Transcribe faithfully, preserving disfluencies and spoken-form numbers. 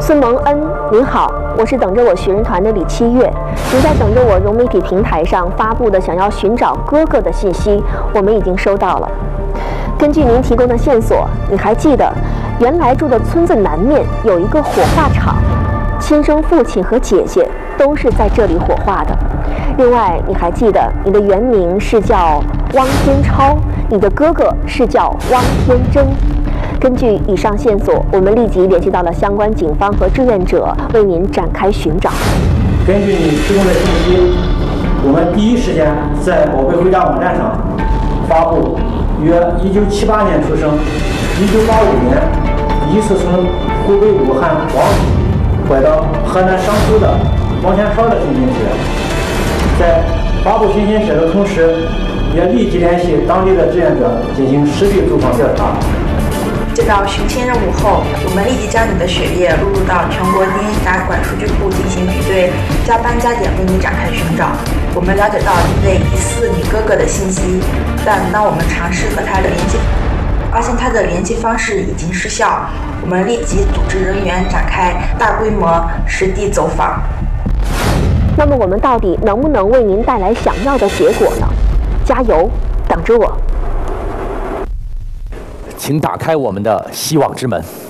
孙蒙恩，您好，我是等着我学人团的李七月。您在等着我融媒体平台上发布的想要寻找哥哥的信息，我们已经收到了。根据您提供的线索，你还记得原来住的村子南面有一个火化场，亲生父亲和姐姐都是在这里火化的。另外，你还记得你的原名是叫汪天超，你的哥哥是叫汪天征。根据以上线索，我们立即联系到了相关警方和志愿者，为您展开寻找。 根据你提供的信息，我们第一时间在宝贝回家网站上发布约一九七八年出生，一九八五年疑似从湖北武汉黄陂拐到河南商丘的王天超的寻亲帖。在发布寻亲帖的同时，也立即联系当地的志愿者进行实地走访调查。 接到寻亲任务后，我们立即将你的血液录入到全国 D N A 答管数据库进行比对，加班加点为你展开寻找。我们了解到一位疑似你哥哥的信息，但当我们尝试和他的联系，发现他的联系方式已经失效。我们立即组织人员展开大规模实地走访。 那么我们到底能不能为您带来想要的结果呢？加油，等着我。 请打开我们的希望之门。